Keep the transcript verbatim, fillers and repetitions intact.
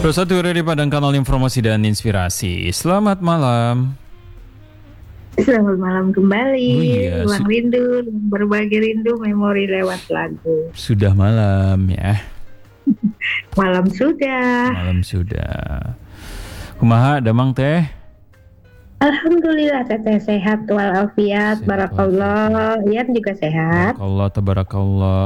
Satu Radio Padang, kanal informasi dan inspirasi. Selamat malam. Selamat malam kembali. Oh iya, Ruang su- rindu, berbagi rindu, memori lewat lagu. Sudah malam ya. Malam sudah. Malam sudah. Kumaha damang teh? Alhamdulillah teteh sehat walafiat. Sehat Barakallah. Ian juga sehat. Allah tabarakallah.